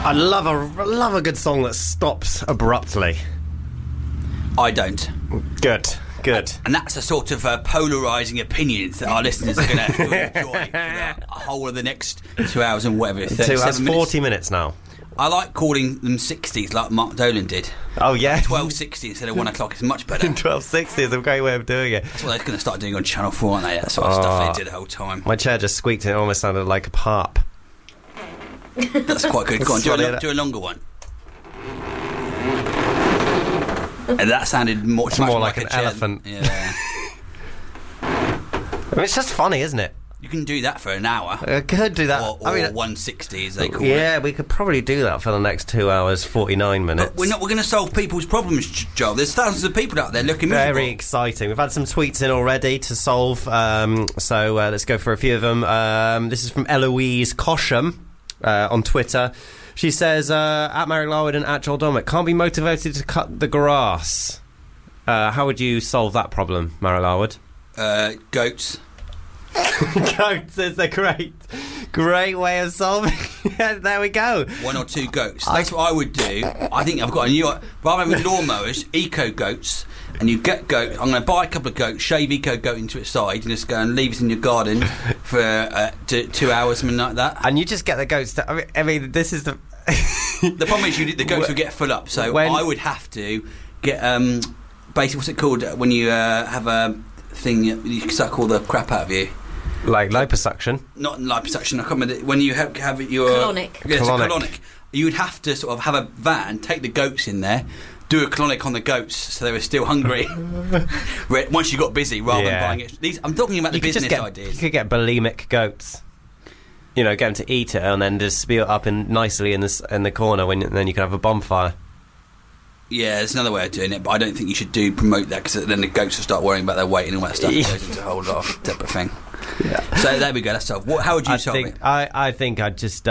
I love a good song that stops abruptly. I don't. Good. And that's a sort of polarising opinions that our listeners are going to have to enjoy for the whole of the next 2 hours and whatever. 2 hours, 40 minutes now. I like calling them 60s like Mark Dolan did. Oh, yeah. 12:60 instead of 1 o'clock is much better. 12:60 is a great way of doing it. That's what they're going to start doing on Channel 4, aren't they? That sort of stuff they did the whole time. My chair just squeaked and it almost sounded like a harp. That's quite good. Go on, do a longer one. And that sounded much more more like an elephant. Yeah. I mean, it's just funny, isn't it? You can do that for an hour. I could do that. Or 160 as they call it. Yeah, we could probably do that for the next 2 hours, 49 minutes. But we're going to solve people's problems, Joel. There's thousands of people out there looking miserable. Very exciting. We've had some tweets in already to solve, so let's go for a few of them. This is from Eloise Cosham on Twitter. She says, at Marek Larwood and at Joel Dommett, can't be motivated to cut the grass. How would you solve that problem, Marek Larwood? Goats. Goats is a great way of solving it. There we go. 1 or 2 goats. That's what I would do. I think I've got a new... Rather than lawnmowers, eco goats, and you get goat. I'm going to buy a couple of goats, shave eco goat into its side, and just go and leave it in your garden for 2 hours, something like that. And you just get the goats to... I mean, this is the... The problem is the goats will get full up, so I would have to get... basically, what's it called when you have a thing, you suck all the crap out of you? Like liposuction? Not liposuction, I can't remember. When you have your... Colonic. Yes, colonic. You would have to sort of have a van, take the goats in there, do a colonic on the goats so they were still hungry once you got busy, rather than buying it. I'm talking about the business ideas. You could get bulimic goats. You know, get them to eat it and then just spew it up nicely in the corner, and then you can have a bonfire. Yeah, there's another way of doing it, but I don't think you should promote that, because then the goats will start worrying about their weight and all that stuff. It goes into a whole lot of type of thing. Yeah. So there we go. That's solved. How would you solve it? I think I'd just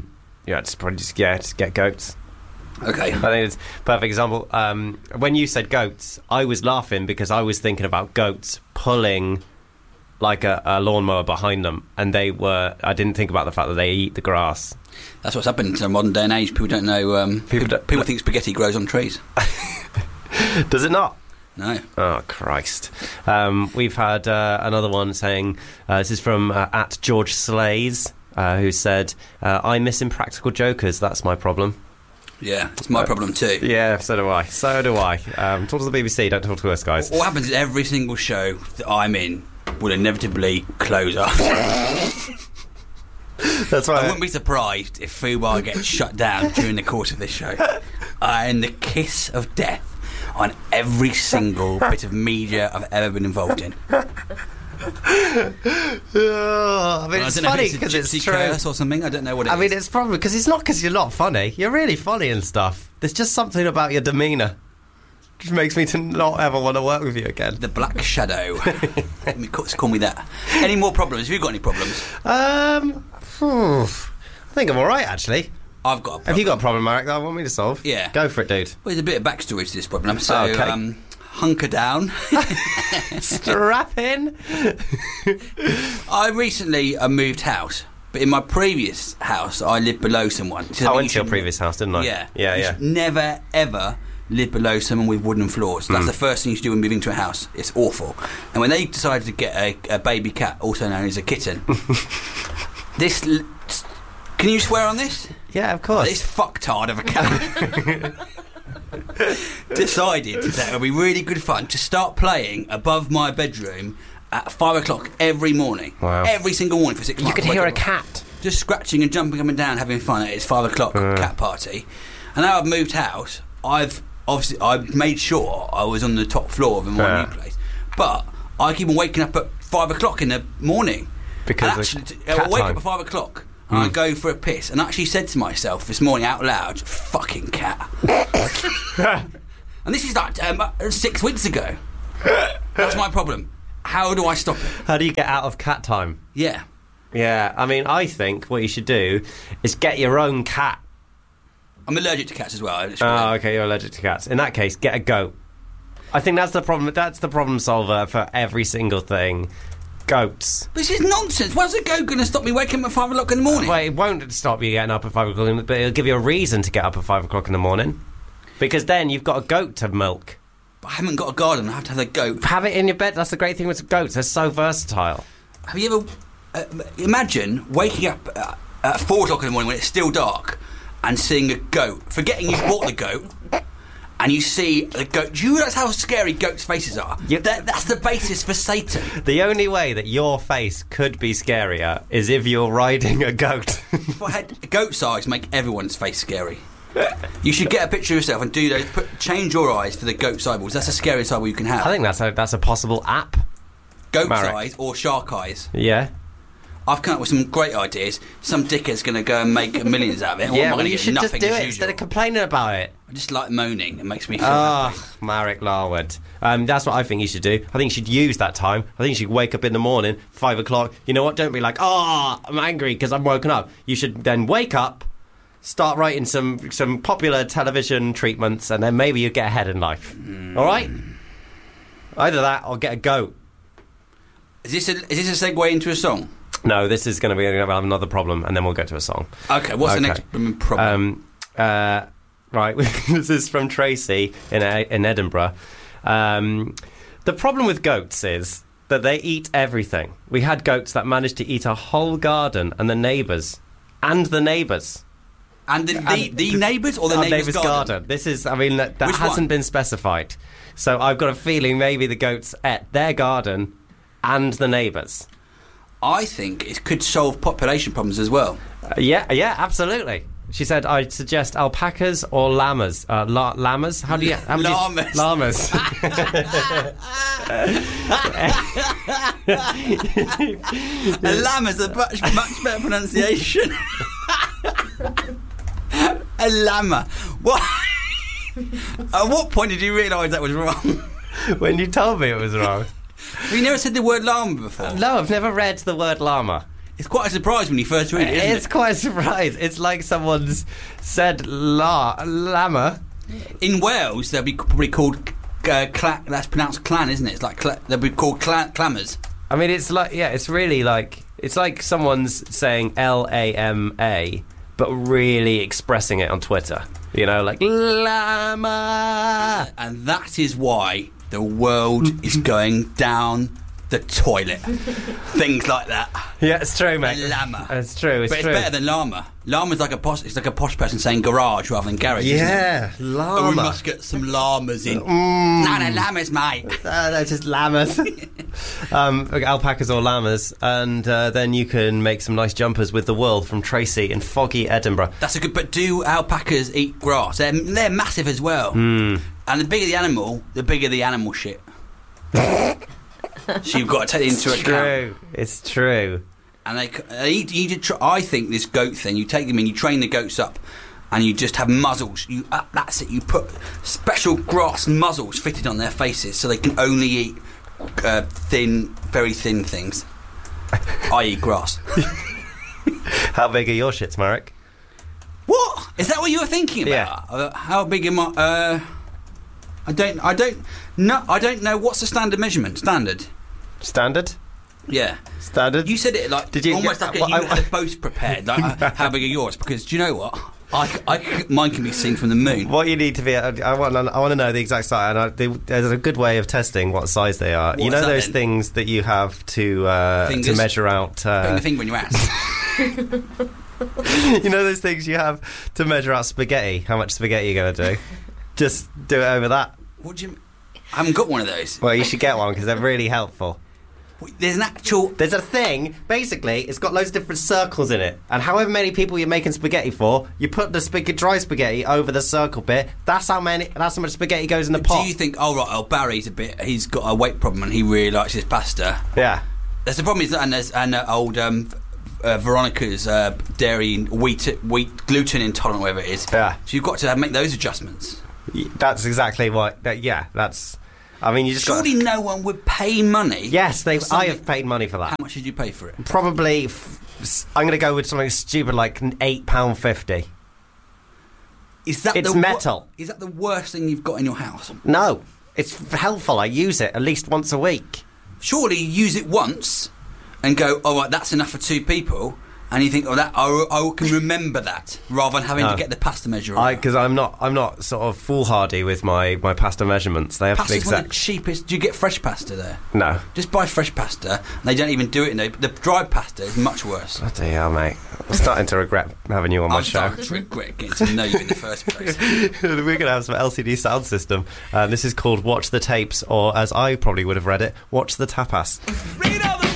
get goats. Okay. I think it's a perfect example. When you said goats, I was laughing because I was thinking about goats pulling like a lawnmower behind them, and I didn't think about the fact that they eat the grass. That's what's happened in modern day and age. People don't know. People think spaghetti grows on trees. Does it not? No. Oh, Christ. We've had another one saying, this is from at George Slays, who said, I'm missing Practical Jokers, that's my problem. Yeah, it's my problem too. Yeah, so do I. Talk to the BBC, don't talk to us, guys. What happens is every single show that I'm in will inevitably close up. That's right. I wouldn't be surprised if Fubar gets shut down during the course of this show. And the kiss of death on every single bit of media I've ever been involved in. I mean, it's funny because it's true. Curse or something. I don't know what it is. I mean, it's probably because it's not because you're not funny. You're really funny and stuff. There's just something about your demeanour which makes me to not ever want to work with you again. The Black Shadow. Call me that. Any more problems? Have you got any problems? I think I'm all right, actually. I've got a problem. Have you got a problem, Marek, that I want me to solve? Yeah. Go for it, dude. Well, there's a bit of backstory to this problem. So, hunker down. Strap in. I recently moved house, but in my previous house, I lived below someone. I went to your previous house, didn't I? Yeah. Yeah. Never, ever live below someone with wooden floors. That's the first thing you should do when moving to a house. It's awful. And when they decided to get a baby cat, also known as a kitten, can you swear on this? Yeah, of course. This fucktard of a cat decided that it would be really good fun to start playing above my bedroom at 5 o'clock every morning. Wow. Every single morning for 6 months. You could hear a cat just scratching and jumping up and down, having fun at its 5 o'clock cat party. And now I've moved house, I've made sure I was on the top floor of my new place. But I keep on waking up at 5 o'clock in the morning. Because I wake up at 5 o'clock and I go for a piss, and I actually said to myself this morning out loud, fucking cat. And this is like 6 weeks ago. That's my problem. How do I stop it? How do you get out of cat time? Yeah. Yeah, I mean, I think what you should do is get your own cat. I'm allergic to cats as well. Oh, okay, you're allergic to cats. In that case, get a goat. I think that's the problem. That's the problem solver for every single thing. Goats. This is nonsense. Why's a goat going to stop me waking up at 5 o'clock in the morning? Well, it won't stop you getting up at 5 o'clock, but it'll give you a reason to get up at 5 o'clock in the morning. Because then you've got a goat to milk. But I haven't got a garden. I have to have a goat. Have it in your bed. That's the great thing with goats. They're so versatile. Have you ever... imagine waking up at 4 o'clock in the morning when it's still dark and seeing a goat, forgetting you've bought the goat, and you see the goat. Do you realise how scary goats' faces are? That's the basis for Satan. The only way that your face could be scarier is if you're riding a goat. If I had goat's eyes, make everyone's face scary. You should get a picture of yourself and do those. Change your eyes for the goat's eyeballs. That's the scariest eyeball you can have. I think that's a possible app. Goat's eyes or shark eyes. Yeah. I've come up with some great ideas. Some dickhead's going to go and make millions out of it. Yeah, well, you should just do it instead of complaining about it. I just like moaning. It makes me feel happy. Marek Larwood. That's what I think you should do. I think you should use that time. I think you should wake up in the morning, 5 o'clock. You know what? Don't be like, I'm angry because I'm woken up. You should then wake up, start writing some popular television treatments, and then maybe you get ahead in life. All right? Either that or get a goat. Is this a segue into a song? No, this is going to have another problem, and then we'll go to a song. Okay, what's the next problem? Right, this is from Tracy in Edinburgh. The problem with goats is that they eat everything. We had goats that managed to eat a whole garden and the neighbours. And the neighbours. And the neighbours or the neighbour's garden? This is, that hasn't been specified. So I've got a feeling maybe the goats ate their garden and the neighbours. I think it could solve population problems as well. Yeah, absolutely. She said, I'd suggest alpacas or llamas. Llamas? How do you... Llamas. Llamas. A llama's a much better pronunciation. A llama. What? At what point did you realise that was wrong? When you told me it was wrong. Have you never said the word llama before? No, I've never read the word llama. It's quite a surprise when you first read it, isn't it? It's quite a surprise. It's like someone's said llama. In Wales, they'll be probably called... that's pronounced clan, isn't it? It's like they'll be called clammers. It's like... Yeah, it's really like... It's like someone's saying L-A-M-A, but really expressing it on Twitter. You know, like, llama! And that is why the world is going down the toilet. Things like that. Yeah, it's true, mate. A llama. It's true. It's better than llama. Llama's like a posh person saying garage rather than garage. Yeah, isn't it? llama. Oh, we must get some llamas in. No, llamas, mate. No, just llamas. Alpacas or llamas, and then you can make some nice jumpers with the world from Tracy in foggy Edinburgh. That's a good. But do alpacas eat grass? They're massive as well. And the bigger the animal shit. So you've got to take it into account. It's true. And I think this goat thing, you take them in, you train the goats up, and you just have muzzles. That's it. You put special grass muzzles fitted on their faces so they can only eat very thin things, i.e. grass. How big are your shits, Marek? What? Is that what you were thinking about? Yeah. How big am I? I don't know. What's the standard measurement? Standard? Yeah. Standard? You said it like almost like you had it both prepared. Like, how big are yours? Because do you know what? Mine can be seen from the moon. What you need to be... I want to know the exact size. And there's a good way of testing what size they are. You know those things that you have to measure out... Putting the finger in your ass. You know those things you have to measure out spaghetti? How much spaghetti you're going to do? Just do it over that. What do you... I haven't got one of those. Well, you should get one because they're really helpful. There's a thing. Basically, it's got loads of different circles in it, and however many people you're making spaghetti for, you put the dry spaghetti over the circle bit. That's how much spaghetti goes in the pot. Do you think? Barry's he's got a weight problem, and he really likes his pasta. Yeah. That's the problem. Old Veronica's dairy wheat gluten intolerant, whatever it is. Yeah. So you've got to make those adjustments. That's exactly what. That's. I mean, you just surely no one would pay money. Yes, I have paid money for that. How much did you pay for it? Probably, I'm going to go with something stupid like £8.50. It's metal. Is that the worst thing you've got in your house? No, it's helpful. I use it at least once a week. surely you use it once and go, all right, that's enough for 2 people. And you think, oh, that I can remember that, rather than having to get the pasta measure. Because I'm not sort of foolhardy with my pasta measurements. They have to be exact. Pasta's one of the cheapest. Do you get fresh pasta there? No. Just buy fresh pasta. They don't even do it. The dried pasta is much worse. Bloody hell, mate! I'm starting to regret having you on my show. I'm starting to regret getting to know you in the first place. We're going to have some LCD sound system. This is called Watch the Tapes, or as I probably would have read it, Watch the Tapas.